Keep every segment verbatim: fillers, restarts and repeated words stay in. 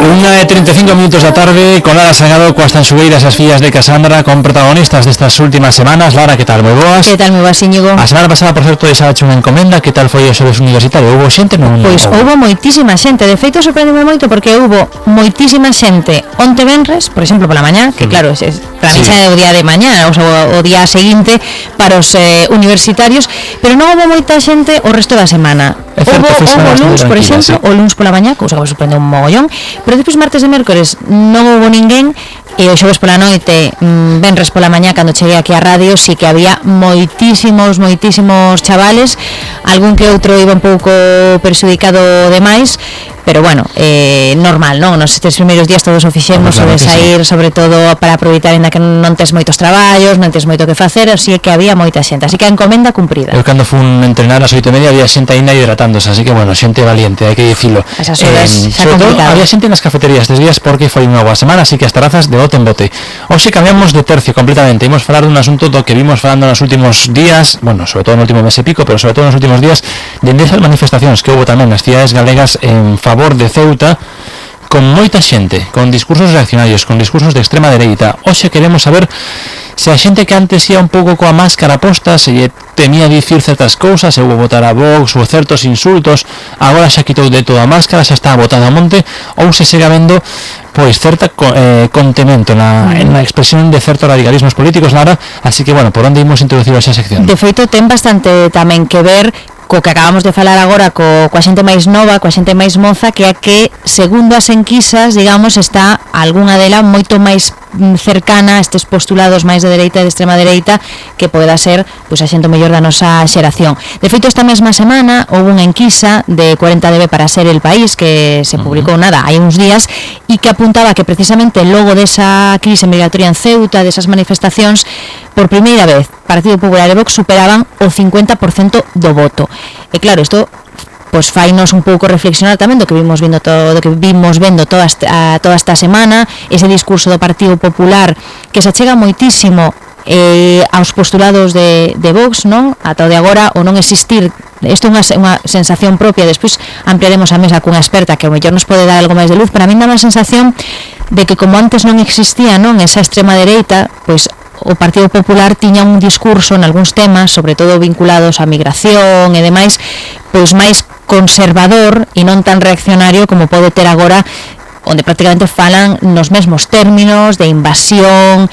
Unha e trinta e cinco minutos da tarde con Lara Salgado coas Tanxugueiras as fillas de Casandra con protagonistas destas últimas semanas. Lara, que tal? Moi boas. Que tal, moi boas, Íñigo? A semana pasada, por certo, deixabache unha encomenda. Que tal foi o xoves universitario? Houbo xente? Non? Pois houbo moitísima xente. De feito, sorprendeme moito porque houbo moitísima xente onte venres, por exemplo, pola mañá, que claro, é, para mí xa é o día de mañá, o, sea, o día seguinte para os eh, universitarios, pero non houbo moita xente o resto da semana. Houbo o luns, por exemplo, o luns pola mañá, cousa que me sorprende un mogollón, pero depois martes e mércores non houbo ninguén, e o xoves pola noite, mmm, venres pola mañá, cando cheguei aquí á radio, sí que había moitísimos, moitísimos chavales, algún que outro iba un pouco perxudicado demais, pero bueno, eh, normal, non? Nos estes primeiros días todos o fixemos, sobre sair, sobre todo para aproveitar ainda que non tes moitos traballos, non tes moito que facer, así que había moita xente, así que a encomenda cumprida. Eu cando fun entrenar ás oito e media había xente ainda hidratándose, así que bueno, xente valiente, hai que dicilo. Esas horas eh, xa complicado. Había xente nas cafeterías estes días porque foi unha boa semana, así que as terrazas de bote en bote. Hoxe cambiamos de tercio completamente, imos falar dun asunto do que vimos falando nos últimos días, bueno, sobre todo no último mes e pico, pero sobre todo nos últimos días, dende esas manifestacións que houve tamén nas cidades galegas en favor de Ceuta, con moita xente, con discursos reaccionarios, con discursos de extrema dereita. Hoxe queremos saber se a xente que antes ia un pouco coa máscara posta, se lle temía dicir certas cousas, se houve votar a Vox ou certos insultos, agora xa quitou de toda a máscara, xa está botada a monte, ou se segue vendo pois certa eh, contemento na, na expresión de certos radicalismos políticos, Lara, así que bueno, por onde imos introducir esa sección? De feito, ten bastante tamén que ver co que acabamos de falar agora co, coa xente máis nova, coa xente máis moza, que é que, segundo as enquisas, digamos, está algunha dela moito máis cercana a estes postulados máis de dereita e de extrema dereita que poida ser pois, a xente mellor da nosa xeración. De feito, esta mesma semana houve unha enquisa de cuarenta D B para ser el país que se publicou, uh-huh. nada, hai uns días, e que apuntaba que precisamente logo desa crise migratoria en Ceuta, desas manifestacións, por primeira vez Partido Popular e Vox superaban o cincuenta por cento do voto. E claro, isto pois fainos un pouco reflexionar tamén do que vimos vendo todo, do que vimos vendo toda esta, toda esta semana, ese discurso do Partido Popular que se achega moitísimo eh, aos postulados de, de Vox, non? Ata o de agora, o non existir, isto é unha, unha sensación propia, despois ampliaremos a mesa cunha experta que ao mellor nos pode dar algo máis de luz, para min dá unha sensación de que como antes non existía, non, esa extrema dereita, pois o Partido Popular tiña un discurso en algúns temas, sobre todo vinculados á migración e demais, pois máis conservador e non tan reaccionario como pode ter agora, onde prácticamente falan nos mesmos términos de invasión,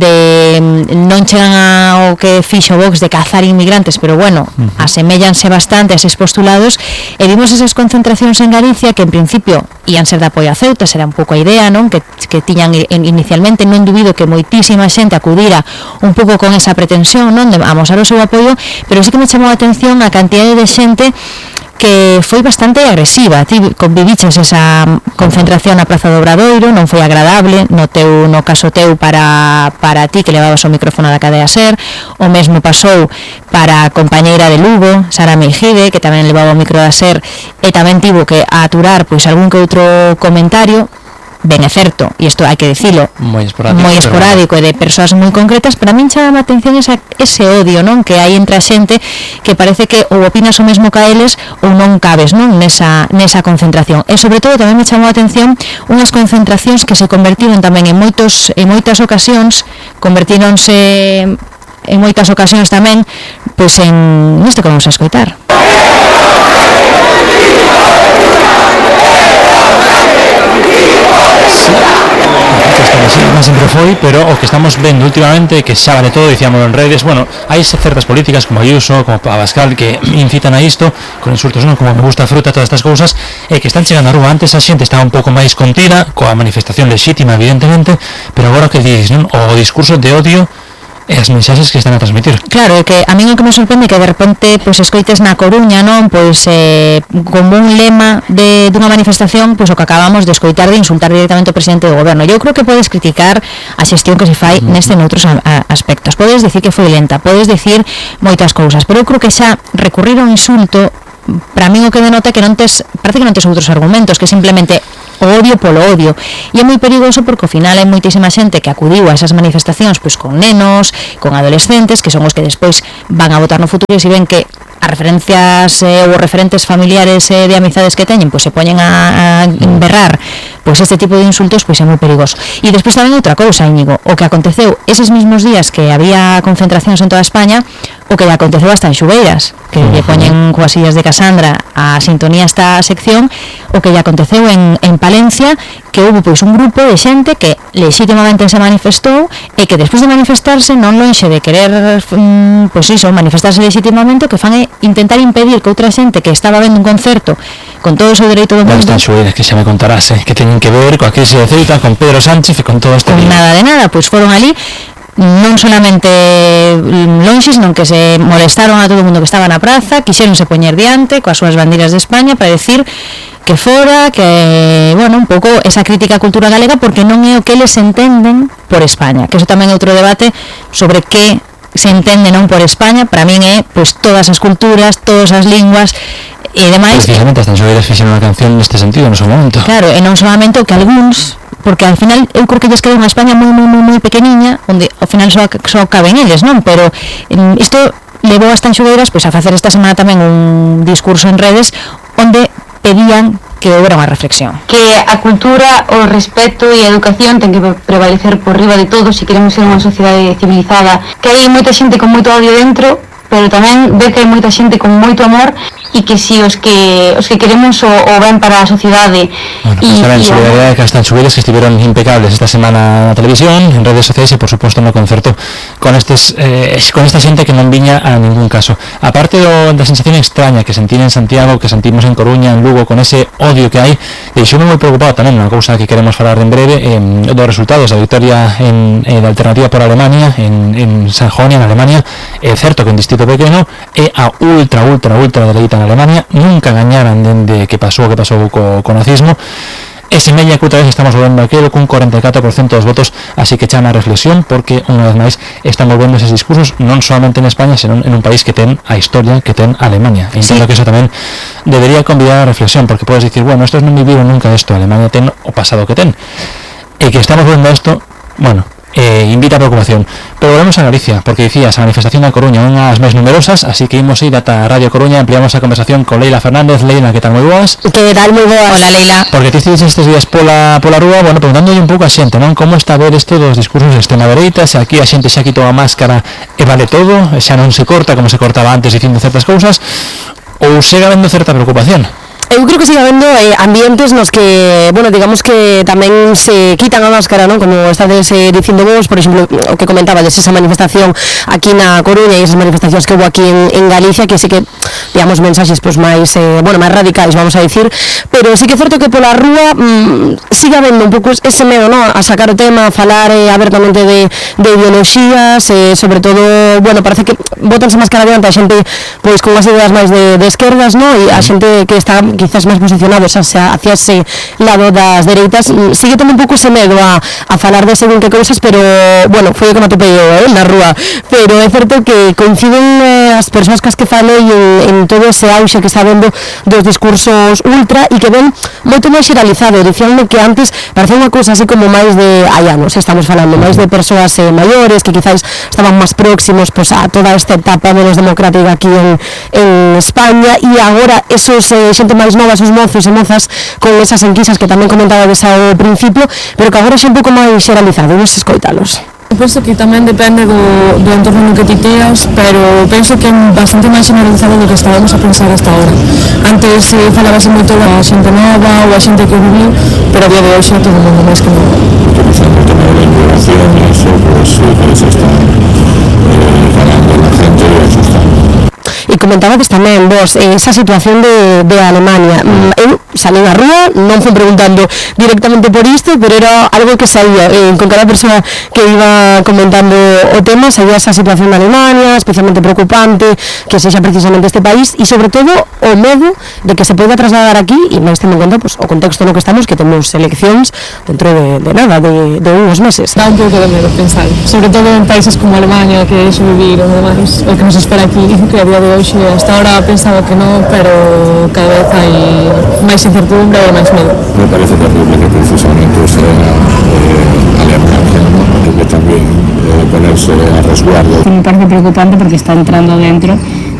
de non chegan ao que fixo Vox de cazar inmigrantes, pero bueno, uh-huh. aseméllanse bastante a eses postulados, e vimos esas concentracións en Galicia que en principio ian ser de apoio a Ceuta, será un pouco a idea, non? Que, que tiñan inicialmente, non dubido que moitísima xente acudira un pouco con esa pretensión, non? De amosar o seu apoio, pero sí que me chamou a atención a cantidade de xente que foi bastante agresiva. Ti conviviches esa concentración na Praza do Obradoiro, non foi agradable no teu no caso teu para para ti que levabas o micrófono da cadea SER, o mesmo pasou para a compañeira de Lugo, Sara Meijide, que tamén levaba o micro da SER e tamén tivo que aturar pois algún que outro comentario. Ben, é certo, e isto hai que dicilo, moi esporádico, moi esporádico e de persoas moi concretas, pero a min chama a atención esa, ese odio, non, que hai entre a xente que parece que ou opinas o mesmo ca eles ou non cabes, non, nesa, nesa concentración. E sobre todo tamén me chamou a atención unhas concentracións que se convertiron tamén en moitos en moitas ocasións, convertíronse en moitas ocasións tamén pois en isto que vamos a escoitar. Non sempre foi, pero o que estamos vendo últimamente que xa vale todo, dicíamos en redes, bueno, hai certas políticas como Ayuso, como Abascal que incitan a isto, con insultos, non, como me gusta a fruta, todas estas cousas, e que están chegando a rúa. Antes a xente estaba un pouco máis contida, coa manifestación lexítima, evidentemente, pero agora o que dices, non, o discurso de odio e as mensaxes que están a transmitir. Claro, é que a mí o que me sorprende é que de repente pois escoites na Coruña, non, pois eh, como un lema de dunha manifestación, pois o que acabamos de escoitar de insultar directamente ao presidente do goberno. Eu creo que podes criticar a xestión que se fai uh-huh. neste noutros a, a aspectos. Podes decir que foi lenta, podes decir moitas cousas, pero eu creo que xa recurrir ao insulto, para mí o que denota que non tes, parece que non tes outros argumentos, que simplemente o odio polo odio, e é moi perigoso porque ao final hai moitísima xente que acudiu a esas manifestacións pois con nenos, con adolescentes, que son os que despois van a votar no futuro, e se ven que as referencias eh, ou referentes familiares eh, de amizades que teñen, pois se poñen a, a berrar pois este tipo de insultos, pois é moi perigoso. E despois tamén outra cousa, Íñigo, o que aconteceu eses mesmos días que había concentracións en toda España, o que lle aconteceu hasta en Xubeiras, que uh-huh. lle poñen coas illas de Casandra a sintonía esta sección, o que lle aconteceu en, en Palencia, que houve pois un grupo de xente que legítimamente se manifestou e que despois de manifestarse non lonxe de querer mm, pois iso, manifestarse legítimamente, o que fan é intentar impedir que outra xente que estaba vendo un concerto con todo o seu dereito do mundo. Están Xubeiras, que xa me contarase, que teñen que ver coa crise de Ceuta, con Pedro Sánchez e con todo este con día. Nada de nada, pois foron ali non solamente lonxes, non que se molestaron a todo o mundo que estaba na praza, quixéronse poñer diante coas súas bandeiras de España para decir que fora, que, bueno, un pouco esa crítica á cultura galega, porque non é o que eles entenden por España, que eso tamén é outro debate sobre que se entende non por España. Para min é, pois, todas as culturas, todas as linguas e demais. Precisamente, hasta en Xubeiras fixeron unha canción neste sentido no seu momento. Claro, e non solamente o que algúns, porque al final eu creo que lles queda unha España moi moi moi moi pequeniña, onde ao final só, só caben eles, non? Pero um, isto levou hasta en Xubeiras pois a facer esta semana tamén un discurso en redes onde pedían que houbera unha reflexión. Que a cultura, o respeto e a educación ten que prevalecer por riba de todo se queremos ser unha sociedade civilizada. Que hai moita xente con moito odio dentro, pero tamén ver que hai moita xente con moito amor e que si os que os que queremos o, o ben para a sociedade. Bueno, pues saben, solidaridade que hasta en Xubeiras, que estiveron impecables esta semana na televisión, en redes sociais e por suposto no concerto con estes eh, con esta xente que non viña a ningún caso. Aparte do, da sensación extraña que sentín en Santiago, que sentimos en Coruña, en Lugo, con ese odio que hai, deixoume moi preocupado tamén unha cousa que queremos falar en breve, eh, dos resultados da victoria en, en da alternativa por Alemania en, en Sajonia, en Alemania. É certo que un distrito pequeno é a ultra, ultra, ultra dereita en Alemania, nunca gañaran dende que pasou o que pasou co, co nazismo, e semella que outra vez estamos volvendo aquilo cun cuarenta e catro por cento dos votos, así que chama a reflexión, porque unha vez máis estamos vendo eses discursos non solamente en España, senón en un país que ten a historia que ten Alemania. E entendo sí. que eso tamén debería convidar a reflexión, porque podes dicir, bueno, estos non viviron nunca isto, Alemania ten o pasado que ten, e que estamos vendo isto, bueno, Eh, invita a preocupación. Pero volvemos a Galicia, porque dicías, a manifestación da Coruña unha das máis numerosas, así que imos ir ata Radio Coruña, ampliamos a conversación con Leila Fernández. Leila, que tal, moi boas? Que tal, moi boas. Hola, Leila. Porque ti estives estes días pola, pola rúa, bueno, preguntándolle un pouco a xente, non? Como está a ver isto dos discursos de extrema dereita, se aquí a xente xa quitou a máscara e vale todo, xa non se corta como se cortaba antes dicindo certas cousas, ou segue habendo certa preocupación? Eu creo que sigue habendo eh, ambientes nos que, bueno, digamos que tamén se quitan a máscara, non? Como estades eh, dicindo vos, por exemplo, o que comentabades, esa manifestación aquí na Coruña e esas manifestacións que hubo aquí en, en Galicia, que sí que, digamos, mensaxes pues, máis, eh, bueno, máis radicais, vamos a dicir, pero sí que é certo que pola rúa mmm, sigue habendo un pouco ese medo, non? A sacar o tema, a falar eh, abertamente de, de ideoloxías, eh, sobre todo, bueno, parece que botanse máscara diante a xente, pois, con as ideas máis de, de esquerdas, non? E a xente que está quizás máis posicionados hacia, hacia ese lado das dereitas, sigue tendo un pouco ese medo a, a falar de según que cousas, pero, bueno, foi o que me atopei eu, eh, na rúa, pero é certo que coinciden eh, as persoas cas que falei en, en todo ese auxe que está vendo dos discursos ultra e que ven moito máis xeralizado. Dicíanme que antes parecía unha cousa así como máis de hai anos, estamos falando máis de persoas eh, maiores que quizás estaban máis próximos pues, a toda esta etapa menos democrática aquí en, en España, e agora esos eh, xente máis novas, os mozos e mozas con esas enquisas que tamén comentaba ao principio, pero que agora xa un pouco máis xeralizado, vos escoitalos. Penso que tamén depende do, do entorno no que ti teas, pero penso que é bastante máis generalizado do que estábamos a pensar hasta ahora. Antes eh, falábase moito da xente nova ou a xente que viviu, pero a día de hoxe todo o mundo máis que novo. Utilizando o tema de la inmigración e iso, pues, se está eh, falando la gente e asustando. E comentabades tamén vos eh, esa situación de, de Alemania. Mm, eu salín á rúa, non fui preguntando directamente por isto, pero era algo que sabía, eh, con cada persoa que iba comentando o tema, sabía esa situación de Alemania, especialmente preocupante, que sexa precisamente este país, e sobre todo o medo de que se poida trasladar aquí, e máis tendo en conta pues, o contexto no que estamos, que temos eleccións dentro de, de nada, de, de uns meses. Dá un pouco de medo pensar, sobre todo en países como Alemania, que é vivir o demais, o que nos espera aquí, que a día de hoxe hasta ahora pensaba que non, pero cada vez hai máis incertidumbre e máis medo. Me parece terrible que precisamente sea eh, Alemania, ¿no? Que tamén eh, ponerse a resguardo. Me parece preocupante porque está entrando dentro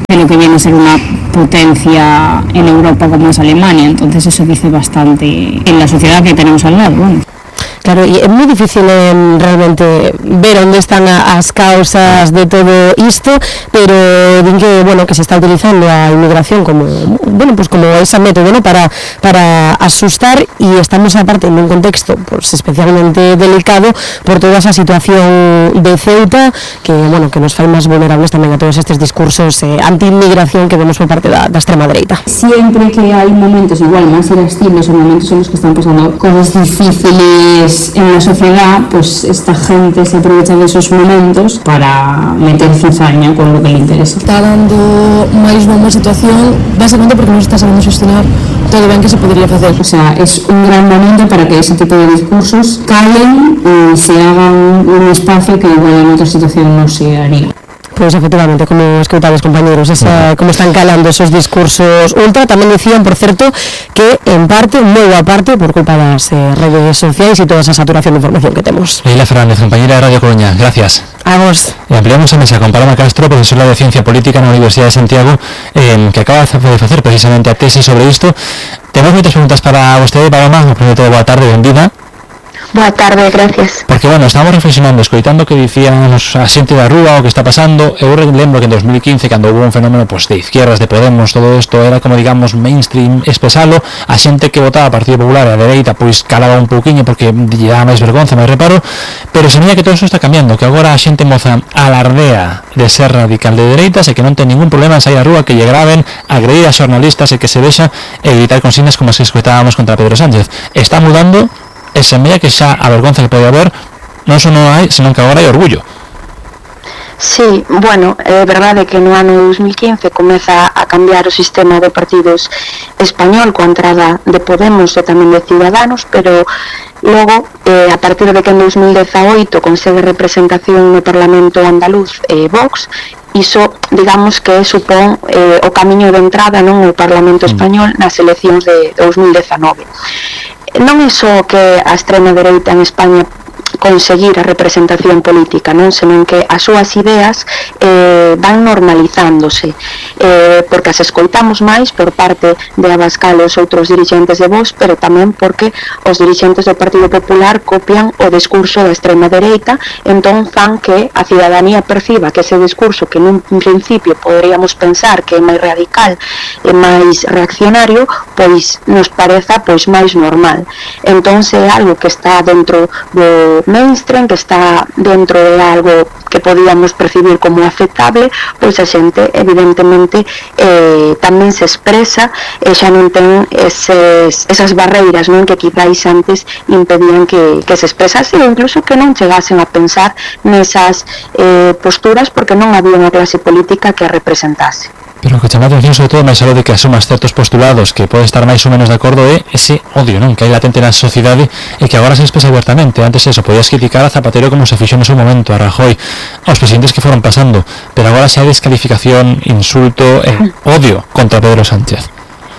de lo que viene a ser una potencia en Europa como es Alemania. Entonces eso dice bastante en la sociedad que tenemos al lado. Bueno. Claro, e é moi difícil eh, realmente ver onde están a, as causas de todo isto, pero din que, bueno, que se está utilizando a inmigración como, bueno, pues como ese método, ¿no?, para, para asustar, e estamos aparte en un contexto pues especialmente delicado por toda esa situación de Ceuta que, bueno, que nos fai máis vulnerables tamén a todos estes discursos eh, anti-inmigración que vemos por parte da, da extrema dereita. Siempre que hay momentos igual máis irascibles o momentos en los que están pasando cosas difíciles en la sociedad, pues esta gente se aprovecha de esos momentos para meter cizaña con lo que le interesa. Está dando máis bomba a situación básicamente porque non se está sabendo xestionar todo ben que se podría facer. O sea, es un gran momento para que ese tipo de discursos calen y se hagan un espacio que igual en otra situación no se haría. Pois efectivamente, como escoitades compañeros, esa, como están calando esos discursos ultra. Tamén dicían, por certo, que en parte, moi boa parte, por culpa das eh, redes sociais e toda esa saturación de información que temos. Leila Fernández, compañera de Radio Coruña, gracias. A vos. E ampliamos a mesa con Paloma Castro, profesora de Ciencia Política na Universidade de Santiago, eh, que acaba de facer precisamente a tesis sobre isto. Temos moitas preguntas para vostede, Paloma. Primeiro todo, boa tarde, benvida. Boa tarde, gracias. Porque, bueno, estábamos reflexionando, escoitando o que dicían a xente da rúa, o que está pasando. Eu lembro que en dos mil quince, cando hubo un fenómeno pues, de izquierdas, de Podemos, todo isto era como, digamos, mainstream expresalo. A xente que votaba Partido Popular a dereita, pois calaba un pouquiño porque lle daba máis vergonza, máis reparo. Pero se mira que todo isto está cambiando, que agora a xente moza alardea de ser radical de dereitas e que non ten ningún problema en sair á rúa, que lle graven, agredir a xornalistas e que se vexa e evitar consignas como as que escoitábamos contra Pedro Sánchez. Está mudando. E semella que xa a vergonza que pode haber non só non hai, senón que agora hai orgullo. Sí, bueno, é verdade que no ano dos mil quince comeza a cambiar o sistema de partidos español coa entrada de Podemos e tamén de Ciudadanos, pero logo, eh, a partir de que en dos mil dezaoito consegue representación no Parlamento andaluz eh, Vox, iso, digamos que supón eh, o camiño de entrada non o Parlamento español nas eleccións de dos mil dezanove. Non é só que a extrema dereita en España conseguir a representación política, non, senón que as súas ideas eh, van normalizándose, eh, porque as escoitamos máis por parte de Abascal e os outros dirixentes de Vox, pero tamén porque os dirixentes do Partido Popular copian o discurso da extrema dereita, entón fan que a cidadanía perciba que ese discurso que nun principio poderíamos pensar que é máis radical e máis reaccionario, pois nos pareza pois máis normal. Entón é algo que está dentro do mainstream, que está dentro de algo que podíamos percibir como aceptable, pois a xente evidentemente eh, tamén se expresa e xa non ten eses, esas barreiras, non, que quizáis antes impedían que, que se expresase ou incluso que non chegasen a pensar nesas eh, posturas porque non había unha clase política que a representase. Pero o que chama a atención sobre todo máis algo de que asumas certos postulados que pode estar máis ou menos de acordo é ese odio, non, que hai latente na sociedade e que agora se expresa abertamente. Antes eso, podías criticar a Zapatero como se fixo no seu momento, a Rajoy, aos presidentes que foron pasando, pero agora xa hai descalificación, insulto e odio contra Pedro Sánchez.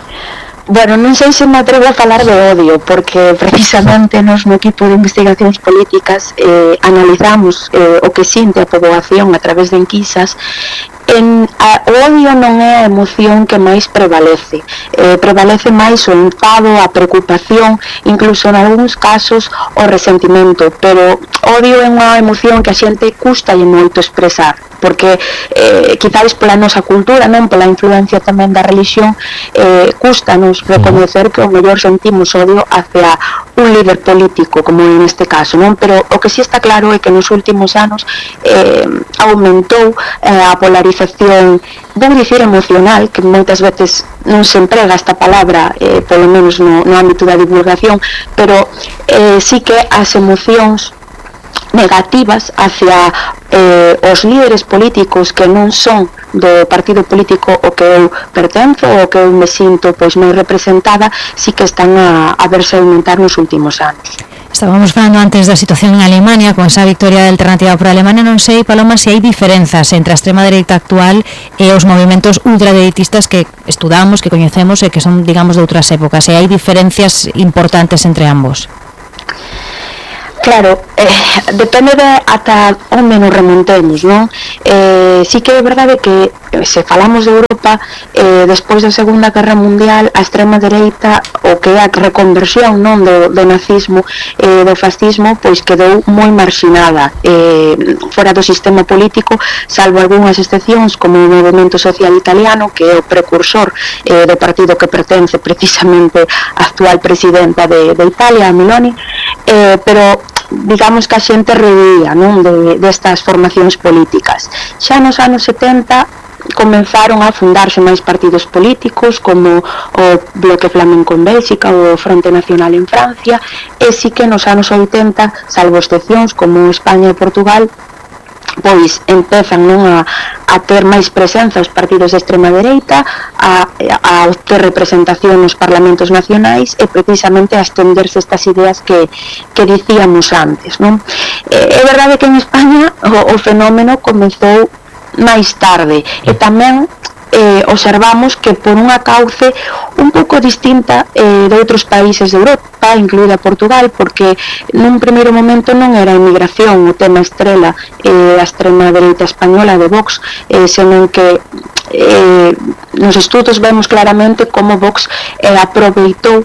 Bueno, non sei se me atrevo a falar de odio, porque precisamente nos no equipo de investigacións políticas eh, analizamos eh, o que sinte a poboación a través de enquisas. En, a, o odio non é a emoción que máis prevalece, eh, prevalece máis o enfado, a preocupación, incluso en algúns casos o resentimento, pero odio é unha emoción que a xente custa e moito expresar, porque eh, quizáis pola nosa cultura, non, pola influencia tamén da religión, eh, custanos reconocer que o mellor sentimos odio hacia un líder político, como en este caso, non? Pero o que si está claro é que nos últimos anos eh, aumentou eh, a polarización, vou dicir emocional, que moitas veces non se emprega esta palabra, eh, polo menos no, no ámbito da divulgación, pero eh, sí que as emocións negativas hacia eh, os líderes políticos que non son do partido político o que eu pertenzo ou que eu me sinto pois moi representada, sí que están a, a verse aumentar nos últimos anos. Estábamos falando antes da situación en Alemania con esa victoria da Alternativa por Alemania. Non sei, Paloma, se hai diferenzas entre a extrema dereita actual e os movimentos ultradereitistas que estudamos, que coñecemos e que son, digamos, de outras épocas. Se hai diferencias importantes entre ambos. Claro, eh, depende de ata onde nos remontemos, non? Eh, sí que é verdade que se falamos de Europa, eh, despois da Segunda Guerra Mundial, a extrema dereita, o que é a reconversión, non, do, do nazismo, eh, do fascismo, pois quedou moi marxinada eh, fora do sistema político, salvo algunhas excepcións como o movimento social italiano, que é o precursor eh, do partido que pertence precisamente a actual presidenta de, de Italia, a Meloni, eh, pero digamos que a xente reía, non, de, destas formacións políticas. Xa nos anos setenta comenzaron a fundarse máis partidos políticos como o Bloque Flamenco en Bélxica ou o Fronte Nacional en Francia, e si que nos anos oitenta, salvo excepcións como España e Portugal, pois empezan, non, a, a ter máis presenza os partidos de extrema dereita, a, a obter representación nos parlamentos nacionais e precisamente a estenderse estas ideas que, que dicíamos antes, non? É verdade que en España o, o fenómeno comezou máis tarde e tamén eh, observamos que por unha cauce un pouco distinta eh, de outros países de Europa, incluída Portugal, porque nun primeiro momento non era a inmigración o tema estrela eh, a extrema dereita española de Vox, eh, senón que eh, nos estudos vemos claramente como Vox eh, aproveitou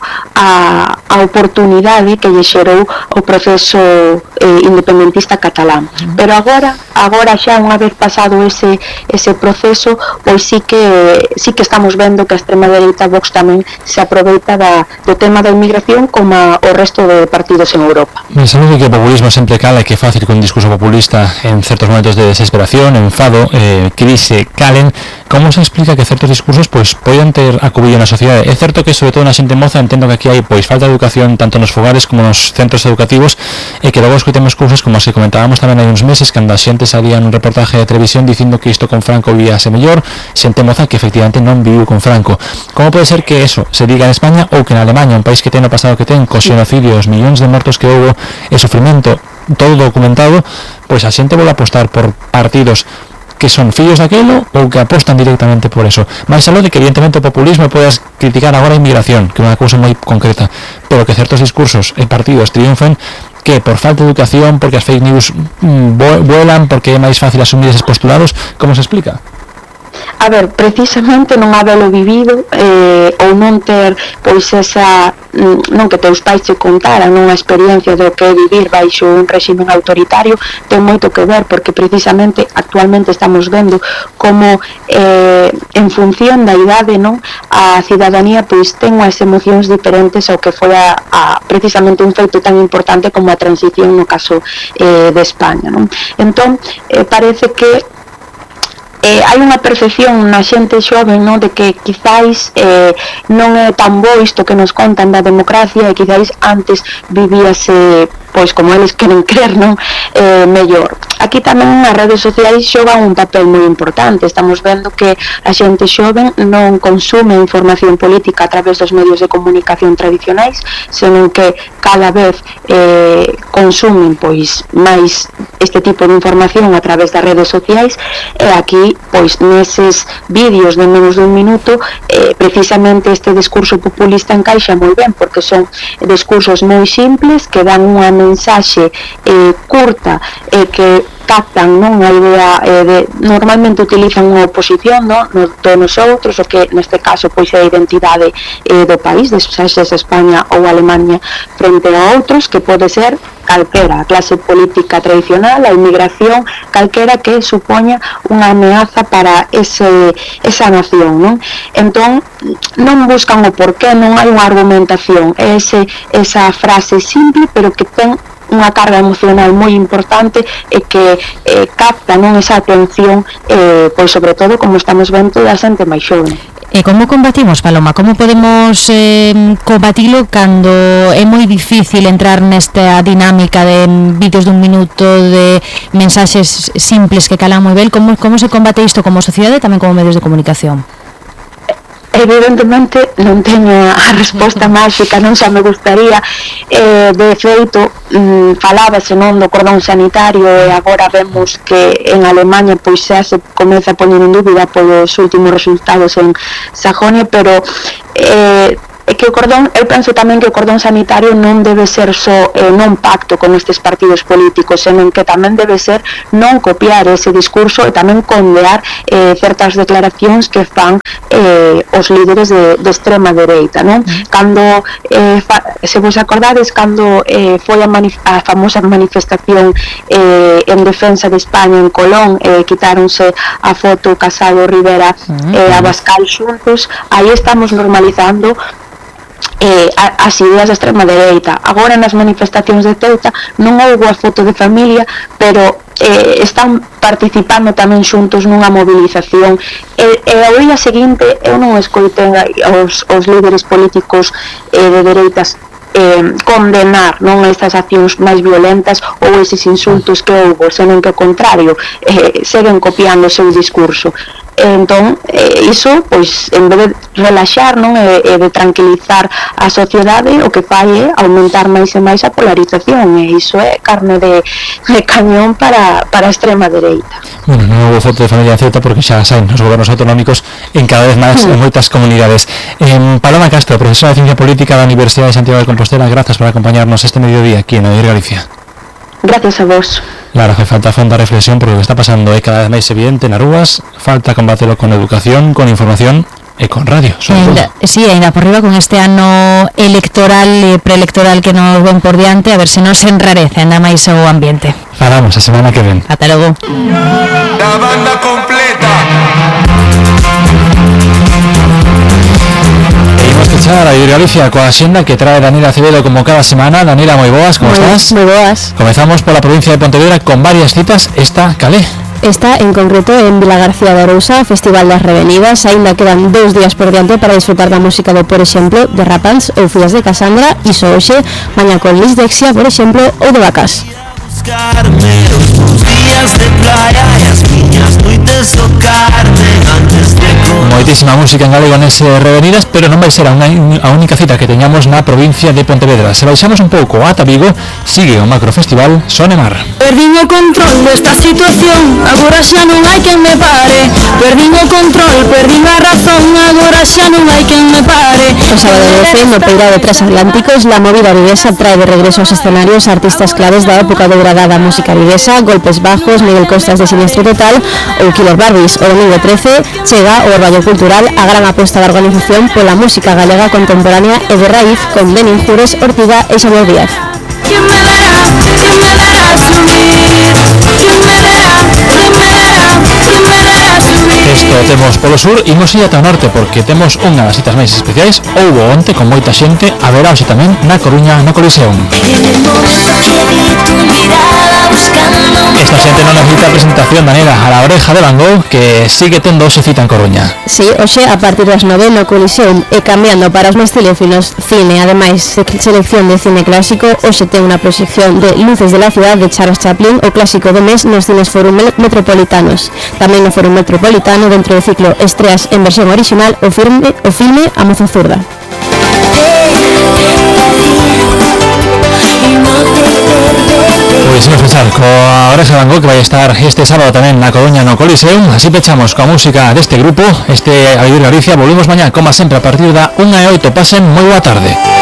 a, a oportunidade que lle xerou o proceso eh, independentista catalán. Pero agora, agora xa unha vez pasado ese, ese proceso, pois sí que, sí que estamos vendo que a extrema dereita Vox tamén se aproveita da, do tema da inmigración como o resto de partidos en Europa. Me sabe que o populismo sempre cala e que é fácil que un discurso populista en certos momentos de desesperación, enfado, eh, crise, calen. Como se explica que certos discursos pois poden ter acubillo na sociedade? É certo que, sobre todo na xente moza, entendo que aquí hai pois falta de educación tanto nos fogares como nos centros educativos, e que logo escoitemos cousas como as que comentábamos tamén hai uns meses, cando a xente salía nun reportaje de televisión dicindo que isto con Franco víase mellor, xente moza que efectivamente non viviu con Franco. Como pode ser que eso se diga en España ou que en Alemanha, un país que ten o pasado que ten, co xenocidio, os millóns de mortos que houbo e sufrimento, todo documentado, pois a xente volve a apostar por partidos que son fillos daquelo ou que apostan directamente por eso. Mais aló de que evidentemente o populismo podes criticar agora a inmigración, que é unha cousa moi concreta, pero que certos discursos e partidos triunfen, que por falta de educación, porque as fake news mm, vuelan, porque é máis fácil asumir eses postulados, como se explica? A ver, precisamente non habelo vivido eh, ou non ter pois esa, non que teus pais te contaran unha experiencia do que é vivir baixo un régimen autoritario, ten moito que ver, porque precisamente actualmente estamos vendo como eh, en función da idade, non, a cidadanía pois ten unhas emocións diferentes ao que foi a, a precisamente un feito tan importante como a transición no caso eh, de España, non? Entón, eh, parece que Eh, hai unha percepción na xente xoven, non, de que quizáis eh, non é tan bo isto que nos contan da democracia e quizáis antes vivíase pois como eles queren crer, non, eh, mellor. Aquí tamén as redes sociais xogan un papel moi importante. Estamos vendo que a xente xoven non consume información política a través dos medios de comunicación tradicionais, senón que cada vez eh, consumen pois máis este tipo de información a través das redes sociais, e aquí pois neses vídeos de menos dun minuto eh, precisamente este discurso populista encaixa moi ben, porque son discursos moi simples que dan unha mensaxe eh, curta e eh, que captan, non, a idea eh, de, normalmente utilizan unha oposición, non, no, de nosotros, o que neste caso pois é a identidade eh, do país, de España ou Alemania frente a outros, que pode ser calquera, a clase política tradicional, a inmigración, calquera que supoña unha ameaza para ese, esa nación, non? Entón, non buscan o porqué, non hai unha argumentación, é ese, esa frase simple, pero que ten unha carga emocional moi importante e que eh, capta, non, esa atención eh, pois sobre todo, como estamos vendo, da xente máis xoven. E como combatimos, Paloma? Como podemos eh, combatilo cando é moi difícil entrar nesta dinámica de vídeos dun minuto, de mensaxes simples que calan moi ben? Como, como se combate isto como sociedade e tamén como medios de comunicación? Evidentemente non teño a resposta máxica, non xa me gustaría, eh, de feito mm, falábase, non, do cordón sanitario, e agora vemos que en Alemanha pois xa se comeza a poñer en dúbida polos últimos resultados en Sajonia, pero eh, é que o cordón, eu penso tamén que o cordón sanitario non debe ser só eh, non pacto con estes partidos políticos, senón que tamén debe ser non copiar ese discurso e tamén condear eh, certas declaracións que fan eh, os líderes de, de extrema dereita, non? Cando, eh, fa, se vos acordades, cando eh, foi a, manif a famosa manifestación eh, en defensa de España en Colón, eh, quitáronse a foto Casado, Rivera e eh, Abascal xuntos, aí estamos normalizando eh, as ideas da extrema dereita. Agora nas manifestacións de Ceuta non houbo a foto de familia, pero eh, están participando tamén xuntos nunha movilización e, e ao día seguinte eu non escoitei os, os líderes políticos eh, de dereitas eh, condenar non estas accións máis violentas ou eses insultos que houbo, senón que ao contrario eh, seguen copiando o seu discurso. Entón, eh, iso, pois, en vez de relaxar, non, e, e de tranquilizar a sociedade, o que fai é aumentar máis e máis a polarización, e iso é carne de, de cañón para, para a extrema dereita. Bueno, non houve foto de familia en Ceuta porque xa saen os gobernos autonómicos en cada vez máis en moitas comunidades. En Paloma Castro, profesora de Ciencia Política da Universidade de Santiago de Compostela, grazas por acompañarnos este mediodía aquí en Oír Galicia. Gracias a vos. Claro, que falta fonda reflexión porque o que está pasando é cada vez máis evidente nas rúas, falta combatelo con educación, con información e con radio. Ainda, sí, ainda por riba con este ano electoral e preelectoral que nos ven por diante, a ver se non se enrarece ainda máis o ambiente. Falamos a semana que ven. Ata logo. La banda completa. Escuchar a Oír Galicia coa xenda que trae Daniela Acevedo como cada semana. Daniela, moi boas, como Muy, estás? Moi boas. Comezamos pola provincia de Pontevedra con varias citas. Esta, calé? Está en concreto en Vila García de Arousa, Festival das Revenidas. Aínda quedan dous días por diante para disfrutar da música de, por exemplo, de Rapans ou Fillas de Casandra, e só hoxe, maña con Lisdexia, por exemplo, ou de Vacas. Moitísima música en galego nese Revenidas, pero non vai ser a, unha, a única cita que teñamos na provincia de Pontevedra. Se baixamos un pouco ata Vigo, sigue o macrofestival Sonemar. Perdín o control desta situación, agora xa non hai quen me pare. Perdín o control, perdín a razón, agora xa non hai quen me pare. O sábado doce, no Peirao de Transatlánticos, la movida viguesa trae de regreso aos escenarios artistas claves da época dourada da música viguesa, Golpes Bajos, Miguel Costas de Sinistro Total ou Killer Barbies. O domingo trece chega o Orballo Cultural, a gran aposta da organización pola música galega contemporánea e de raíz con Benin Jures, Ortiga e Xavier Díaz. ¿Quién me dará? ¿Quién me dará subir? ¿Quién me dará? ¿Quién me dará? ¿Quién me dará subir? Isto temos polo sur, imos ir ata o norte porque temos unha das citas máis especiais. Houbo onte con moita xente, haberá hoxe tamén na Coruña no Coliseum. Esta xente non necesita presentación, Daniela, a la oreja de Van Gogh, que sigue tendo hoxe cita en Coruña. Sí, hoxe a partir das nove no Coliseum, e cambiando para os máis teléfonos, cine, ademais selección de cine clásico. Hoxe ten unha proxección de Luces de la Ciudad de Charles Chaplin, o clásico do mes nos cines Forum Metropolitanos. Tamén no Forum Metropolitano, dentro do ciclo Estreas en versión original, o filme, o filme A Moza Zurda. Pois imos pechar coa oreja de Van Gogh, que vai estar este sábado tamén na Coruña no Coliseum. Así pechamos coa música deste grupo, este A Vivir Galicia. Volvemos mañá, como sempre, a partir da unha e oito. Pasen moi boa tarde.